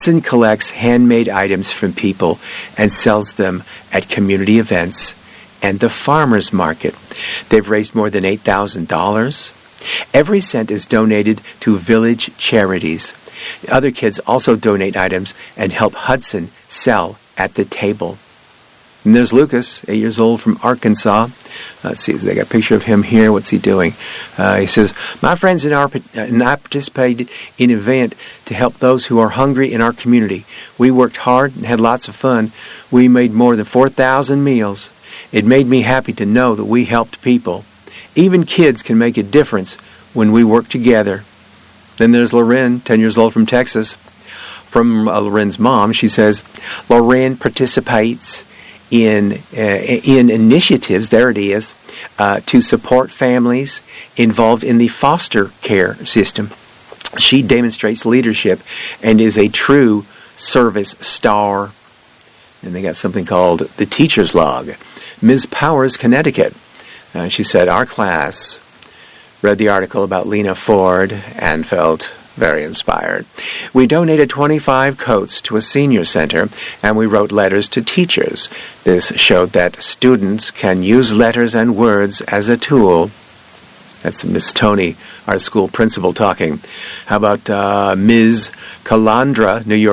Hudson collects handmade items from people and sells them at community events and the farmers market. They've raised more than $8,000. Every cent is donated to village charities. Other kids also donate items and help Hudson sell at the table. And there's Lucas, 8 years old, from Arkansas. Let's see, they got a picture of him here. What's he doing? He says, my friends and I participated in an event to help those who are hungry in our community. We worked hard and had lots of fun. We made more than 4,000 meals. It made me happy to know that we helped people. Even kids can make a difference when we work together. Then there's Loren, 10 years old, from Texas. From Loren's mom, she says, Loren participates in initiatives, there it is, to support families involved in the foster care system. She demonstrates leadership and is a true service star. And they got something called the Teacher's Log. Ms. Powers, Connecticut. She said, our class read the article about Lena Ford and felt very inspired. We donated 25 coats to a senior center, and we wrote letters to teachers. This showed that students can use letters and words as a tool. That's Miss Tony, our school principal, talking. How about Ms. Calandra, New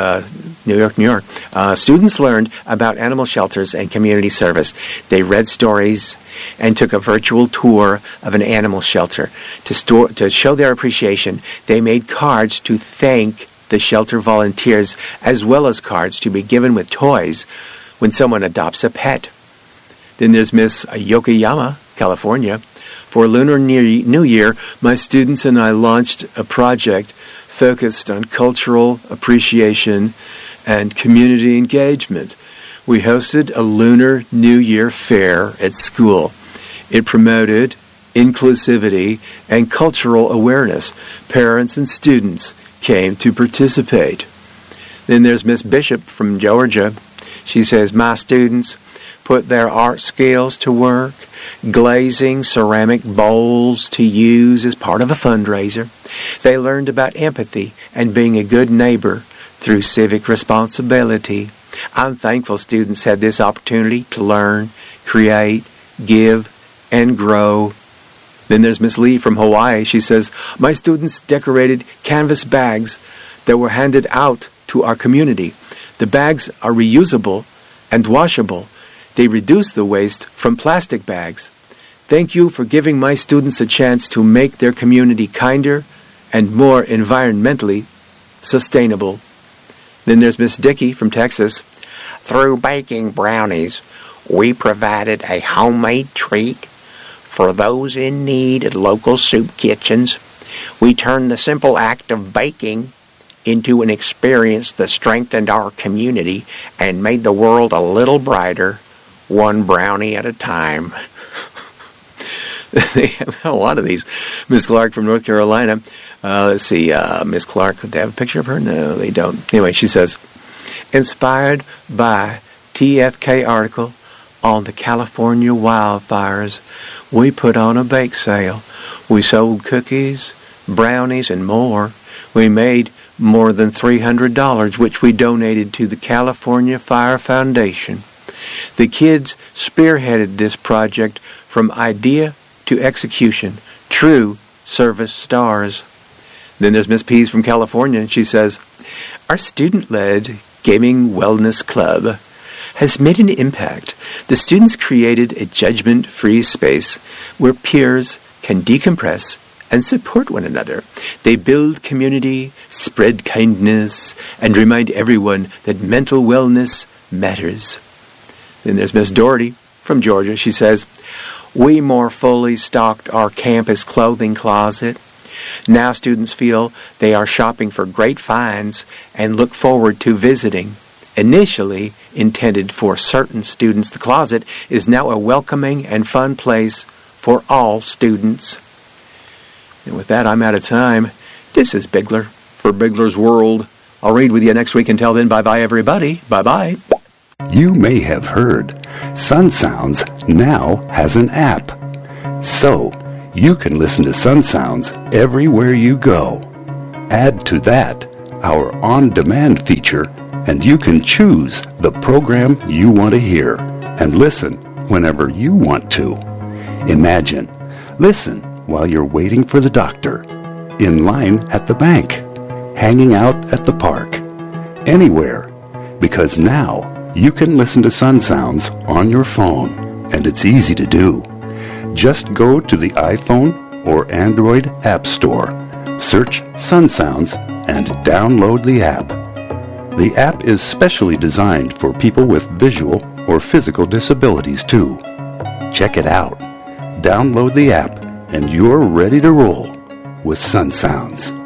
York. Students learned about animal shelters and community service. They read stories and took a virtual tour of an animal shelter. To show their appreciation, they made cards to thank the shelter volunteers, as well as cards to be given with toys when someone adopts a pet. Then there's Miss Yokoyama, California. For Lunar New Year, my students and I launched a project focused on cultural appreciation and community engagement. We hosted a Lunar New Year fair at school. It promoted inclusivity and cultural awareness. Parents and students came to participate. Then there's Miss Bishop from Georgia. She says, my students put their art skills to work, glazing ceramic bowls to use as part of a fundraiser. They learned about empathy and being a good neighbor through civic responsibility. I'm thankful students had this opportunity to learn, create, give, and grow. Then there's Miss Lee from Hawaii. She says, my students decorated canvas bags that were handed out to our community. The bags are reusable and washable. They reduce the waste from plastic bags. Thank you for giving my students a chance to make their community kinder and more environmentally sustainable. Then there's Miss Dickey from Texas. Through baking brownies, we provided a homemade treat for those in need at local soup kitchens. We turned the simple act of baking into an experience that strengthened our community and made the world a little brighter, one brownie at a time. They have a lot of these. Miss Clark from North Carolina. Let's see, Miss Clark, do they have a picture of her? No, they don't. Anyway, she says, inspired by TFK article on the California wildfires, we put on a bake sale. We sold cookies, brownies, and more. We made more than $300, which we donated to the California Fire Foundation. The kids spearheaded this project from idea to execution. True service stars. Then there's Miss Pease from California, and she says, our student-led gaming wellness club has made an impact. The students created a judgment-free space where peers can decompress and support one another. They build community, spread kindness, and remind everyone that mental wellness matters. Then there's Miss Doherty from Georgia. She says, we more fully stocked our campus clothing closet. Now students feel they are shopping for great finds and look forward to visiting. Initially intended for certain students, the closet is now a welcoming and fun place for all students. And with that, I'm out of time. This is Bigler for Bigler's World. I'll read with you next week. Until then, bye-bye, everybody. Bye-bye. You may have heard Sun Sounds now has an app. So, you can listen to Sun Sounds everywhere you go. Add to that our on-demand feature, and you can choose the program you want to hear and listen whenever you want to. Imagine, listen while you're waiting for the doctor, in line at the bank, hanging out at the park, anywhere, because now you can listen to Sun Sounds on your phone, and it's easy to do. Just go to the iPhone or Android App Store, search Sun Sounds, and download the app. The app is specially designed for people with visual or physical disabilities too. Check it out. Download the app, and you're ready to roll with Sun Sounds.